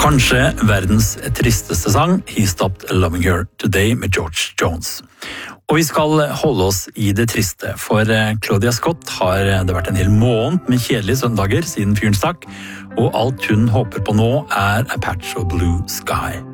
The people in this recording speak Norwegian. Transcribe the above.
Kanskje verdens tristeste sang, He Stopped Loving Her Today med George Jones. Og vi skal holde oss i det triste, for Claudia Scott har det vært en hel måned med kjedelige søndager siden fyren stakk, og alt hun håper på nå A patch of blue sky.